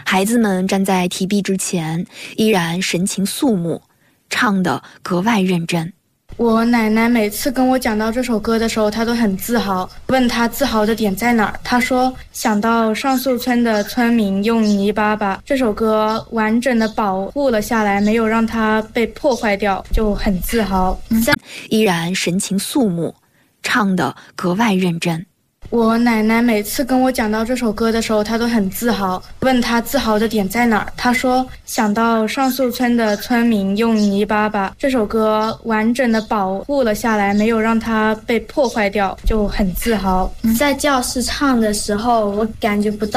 孩子们站在题壁之前，依然神情肃穆，唱得格外认真。 我奶奶每次跟我讲到这首歌的时候，她都很自豪，问她自豪的点在哪儿，她说想到上树村的村民用泥巴把这首歌完整的保护了下来，没有让它被破坏掉，就很自豪。 依然神情肃穆，唱得格外认真。 我奶奶每次跟我讲到这首歌的时候，她都很自豪，问她自豪的点在哪儿，她说想到上树村的村民用泥巴把这首歌完整的保护了下来，没有让它被破坏掉，就很自豪。 在教室唱的时候，我感觉不到